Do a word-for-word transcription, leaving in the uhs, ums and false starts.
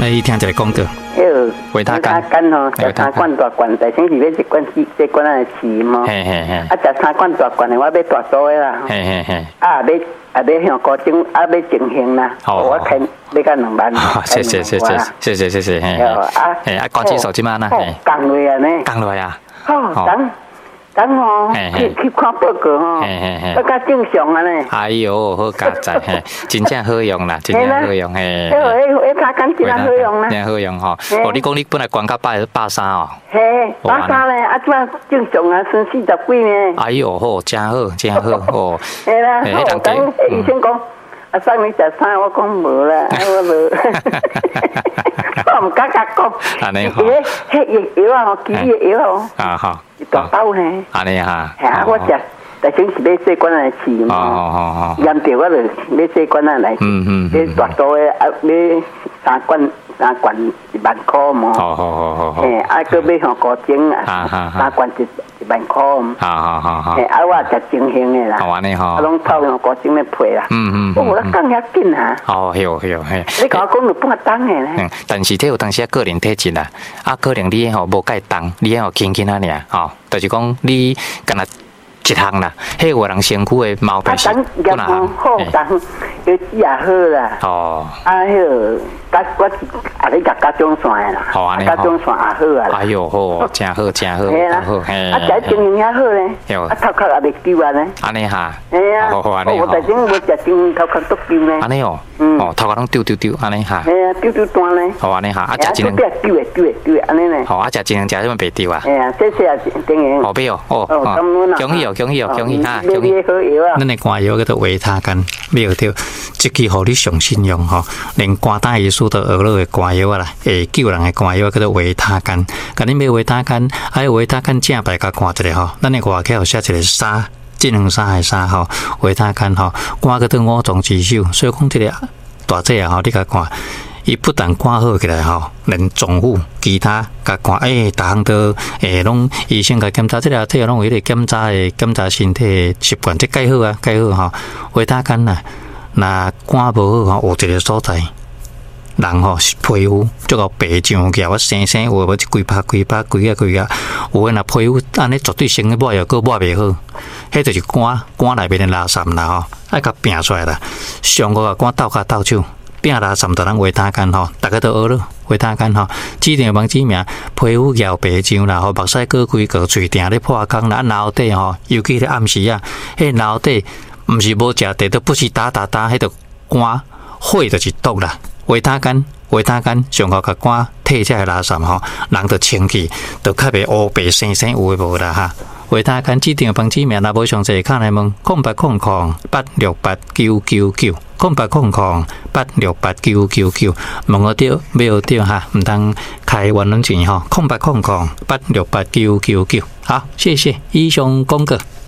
来听一个广告。维他干， 干吼，食三罐大罐，但是是要一罐四，一罐来饲嘛。 嘿嘿嘿。 啊，食三罐大罐的，我要大组的啦。 嘿嘿嘿。 啊，要啊要向高中，啊要整形啦。 好。 我开要到两万。 谢谢谢谢谢谢谢谢。嘿。啊，嘿啊，高级手机嘛呢？嘿。 降落啊呢？ 降落啊。 好，等。等吼，去去看报告吼，要较正常啊呢。 哎呦，好佳哉，嘿，真正好用啦，真正好用嘿。 迄个维他干真好用啦， 真好用吼。哦，你讲你本来关到百百三哦。 嘿，百三咧，啊，怎正常啊，剩四十几呢。 哎呦，好，真好，真好哦。 嘿啦，好，等医生讲，啊，送你食啥？我讲无啦，我无。我唔敢甲讲。 安尼好。 迄迄药啊，吼，奇异药哦。 啊好。 大包呢？ 安尼哈， 系啊，我食，但是是要细罐来饲嘛。哦哦哦。严重我就要细罐来来。嗯嗯。要大多的啊，要三罐三罐一万块嘛。好好好好好。诶，啊，佮要向高精啊，三罐一一万块。好好好好。诶，啊，我食精型的啦。好安尼吼。啊，拢透用高精来配啦。嗯嗯。我咧讲遐紧啊。哦，系哦系哦系。你甲我讲有半重的咧。嗯， 但是这有当时啊个人体质啦，啊可能你吼无介重，你吼轻轻啊尔吼。就是讲你干那一项啦，迄有人身躯的毛病是不哪好，好重，药剂也好啦。哦。啊，迄个加我啊，你甲加中线的啦。好安尼。加中线也好啊。哎呦好，真好真好。 嘿啦。嘿。啊，食精营也好咧。啊，头壳也袂丢啊咧。安尼哈。嘿啊。好好安尼。我最近无食精营，头壳都丢咧。安尼哦。嗯。哦，头壳拢丢丢丢，安尼哈。嘿啊，丢丢断咧。好安尼哈，啊食精营。丢丢丢丢安尼咧。好啊，食精营食什么袂丢啊？哎呀，谢谢啊，精营。好，袂哦。哦。哦。恭喜哦，恭喜哦，恭喜哈，恭喜。咱的肝药叫做维他干，没有对，这支互你上信用吼，连肝胆医师都学了的肝药啦，会救人的肝药叫做维他干。甲你买维他干，还有维他干正牌甲看一下吼，咱的外口有写一个沙，智能沙的沙吼，维他干吼，肝叫做五脏之首，所以讲这个大姐啊吼，你甲看。伊不但肝好起来吼，连脏腑其他甲看，诶，逐项都诶，拢医生甲检查，即个体拢有迄个检查诶，检查身体诶习惯，即介好啊，介好吼。维他干呐，若肝无好吼，有一个所在，人吼皮肤足够白上起来，我生生有无一规拍规拍规啊规啊，有诶若皮肤安尼绝对生个抹药个抹袂好，迄就是肝肝内面诶垃圾啦吼，爱甲拼出来啦，上个肝斗骹斗手。变啦，什么人维他干吼，大家都学了维他干吼，指定帮指名，皮肤摇白上啦，吼，目屎过几个，嘴定咧破空啦，脑底吼，尤其咧暗时啊，迄脑底毋是无食地，都不是打打打，迄个肝火就是毒啦。维他干，维他干上好甲肝退下垃圾吼，人就清气，就较袂乌白生生有诶无啦哈。维他干指定帮指名，若无详细看来问，空八空空八六八九九九。空八空空八六八九九九，问我对，没有对哈，唔当开冤枉钱哈。空八空空八六八九九九，好，谢谢以上广告。